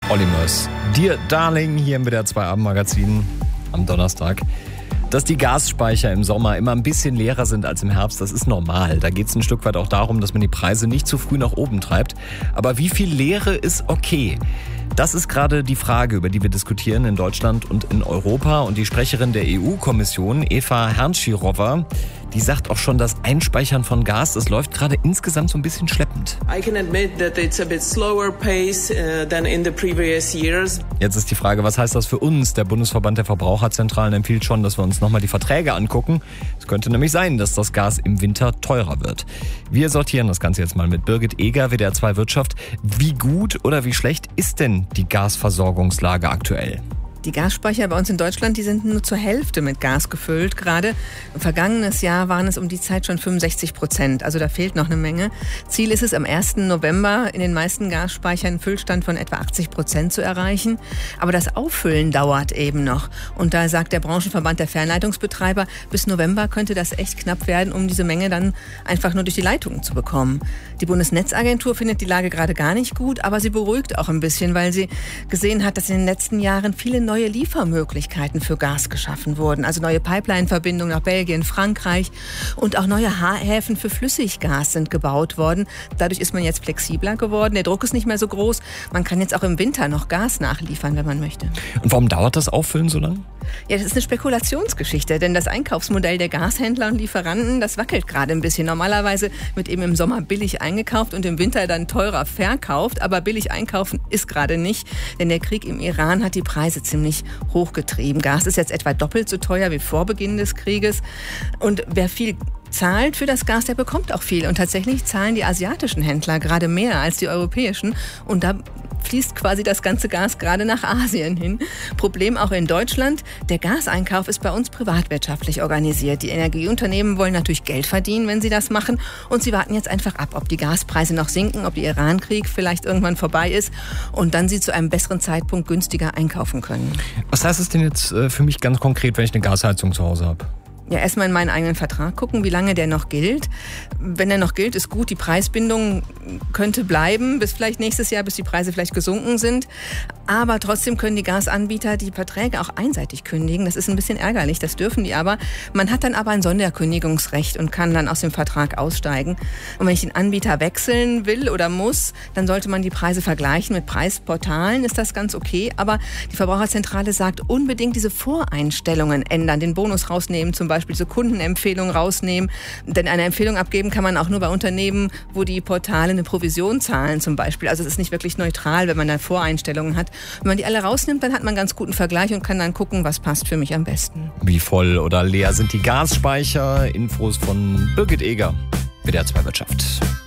Olli Mörs, Dear Darling, hier im WDR 2 Abendmagazin am Donnerstag. Dass die Gasspeicher im Sommer immer ein bisschen leerer sind als im Herbst, das ist normal. Da geht es ein Stück weit auch darum, dass man die Preise nicht zu früh nach oben treibt. Aber wie viel Leere ist okay? Das ist gerade die Frage, über die wir diskutieren in Deutschland und in Europa. Und die Sprecherin der EU-Kommission, Eva Herrnschirova, die sagt auch schon, das Einspeichern von Gas, das läuft gerade insgesamt so ein bisschen schleppend. I can admit that it's a bit slower pace than in the previous years. Jetzt ist die Frage, was heißt das für uns? Der Bundesverband der Verbraucherzentralen empfiehlt schon, dass wir uns nochmal die Verträge angucken. Es könnte nämlich sein, dass das Gas im Winter teurer wird. Wir sortieren das Ganze jetzt mal mit Birgit Eger, WDR 2 Wirtschaft. Wie gut oder wie schlecht ist denn die Gasversorgungslage aktuell? Die Gasspeicher bei uns in Deutschland, die sind nur zur Hälfte mit Gas gefüllt. Gerade im vergangenen Jahr waren es um die Zeit schon 65%. Also da fehlt noch eine Menge. Ziel ist es, am 1. November in den meisten Gasspeichern einen Füllstand von etwa 80% zu erreichen. Aber das Auffüllen dauert eben noch. Und da sagt der Branchenverband der Fernleitungsbetreiber, bis November könnte das echt knapp werden, um diese Menge dann einfach nur durch die Leitungen zu bekommen. Die Bundesnetzagentur findet die Lage gerade gar nicht gut, aber sie beruhigt auch ein bisschen, weil sie gesehen hat, dass in den letzten Jahren viele neue Liefermöglichkeiten für Gas geschaffen wurden. Also neue Pipeline-Verbindungen nach Belgien, Frankreich und auch neue Häfen für Flüssiggas sind gebaut worden. Dadurch ist man jetzt flexibler geworden. Der Druck ist nicht mehr so groß. Man kann jetzt auch im Winter noch Gas nachliefern, wenn man möchte. Und warum dauert das Auffüllen so lange? Ja, das ist eine Spekulationsgeschichte, denn das Einkaufsmodell der Gashändler und Lieferanten, das wackelt gerade ein bisschen. Normalerweise wird eben im Sommer billig eingekauft und im Winter dann teurer verkauft. Aber billig einkaufen ist gerade nicht, denn der Krieg im Iran hat die Preise ziemlich hochgetrieben. Gas ist jetzt etwa doppelt so teuer wie vor Beginn des Krieges. Und wer viel zahlt für das Gas, der bekommt auch viel. Und tatsächlich zahlen die asiatischen Händler gerade mehr als die europäischen. Und da fließt quasi das ganze Gas gerade nach Asien hin. Problem auch in Deutschland. Der Gaseinkauf ist bei uns privatwirtschaftlich organisiert. Die Energieunternehmen wollen natürlich Geld verdienen, wenn sie das machen. Und sie warten jetzt einfach ab, ob die Gaspreise noch sinken, ob der Irankrieg vielleicht irgendwann vorbei ist und dann sie zu einem besseren Zeitpunkt günstiger einkaufen können. Was heißt es denn jetzt für mich ganz konkret, wenn ich eine Gasheizung zu Hause habe? Ja, erstmal in meinen eigenen Vertrag gucken, wie lange der noch gilt. Wenn er noch gilt, ist gut. Die Preisbindung könnte bleiben, bis vielleicht nächstes Jahr, bis die Preise vielleicht gesunken sind. Aber trotzdem können die Gasanbieter die Verträge auch einseitig kündigen. Das ist ein bisschen ärgerlich, das dürfen die aber. Man hat dann aber ein Sonderkündigungsrecht und kann dann aus dem Vertrag aussteigen. Und wenn ich den Anbieter wechseln will oder muss, dann sollte man die Preise vergleichen mit Preisportalen, ist das ganz okay. Aber die Verbraucherzentrale sagt, unbedingt diese Voreinstellungen ändern, den Bonus rausnehmen, zum Beispiel diese Kundenempfehlung rausnehmen. Denn eine Empfehlung abgeben kann man auch nur bei Unternehmen, wo die Portale eine Provision zahlen zum Beispiel. Also es ist nicht wirklich neutral, wenn man da Voreinstellungen hat. Wenn man die alle rausnimmt, dann hat man einen ganz guten Vergleich und kann dann gucken, was passt für mich am besten. Wie voll oder leer sind die Gasspeicher? Infos von Birgit Eger, WDR 2 Wirtschaft.